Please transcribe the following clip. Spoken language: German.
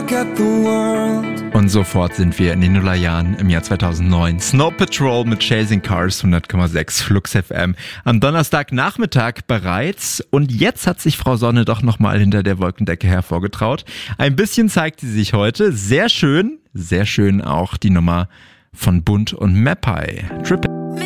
Und sofort sind wir in den Nullerjahren im Jahr 2009. Snow Patrol mit Chasing Cars, 100,6 Flux FM. Am Donnerstagnachmittag bereits. Und jetzt hat sich Frau Sonne doch nochmal hinter der Wolkendecke hervorgetraut. Ein bisschen zeigt sie sich heute. Sehr schön auch die Nummer von Bund und Mapei. Trip